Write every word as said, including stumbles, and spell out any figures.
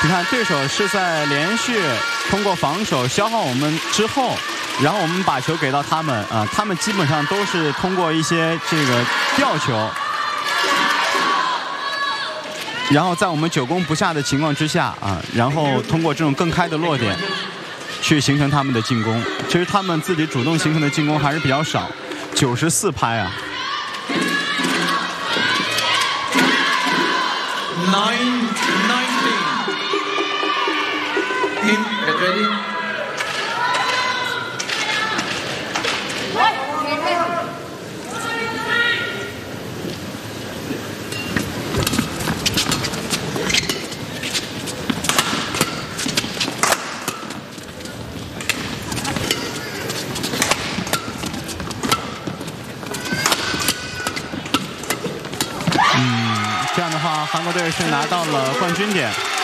你看，对手是在连续通过防守消耗我们之后，然后我们把球给到他们啊，他们基本上都是通过一些这个吊球，然后在我们久攻不下的情况之下啊，然后通过这种更开的落点去形成他们的进攻。其实他们自己主动形成的进攻还是比较少，九十四拍啊。 Nine nineteen. In get ready. 这样的话，韩国队是拿到了冠军点。